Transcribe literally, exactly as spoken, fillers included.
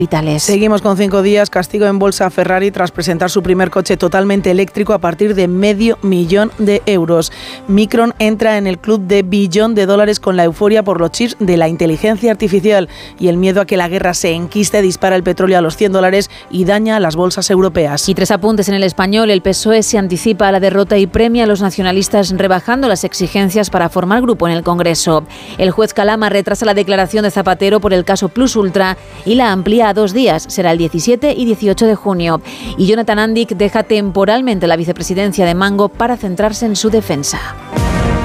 vitales. Seguimos con cinco días. Castigo en bolsa a Ferrari tras presentar su primer coche totalmente eléctrico a partir de medio millón de euros. Micron entra en el club de billón de dólares con la euforia por los chips de la inteligencia artificial y el miedo a que la guerra se enquiste dispara el petróleo a los cien dólares y daña a las bolsas europeas. Y tres apuntes en el Español. El P S O E se anticipa a la derrota y premia a los nacionalistas rebajando las exigencias para formar grupo en el Congreso. El juez Calama retrasa la declaración de Zapatero por el caso Plus Ultra y la amplía a dos días. Será el diecisiete y dieciocho de junio. Y Jonathan Andic deja temporalmente la vicepresidencia de Mango para centrarse en su defensa.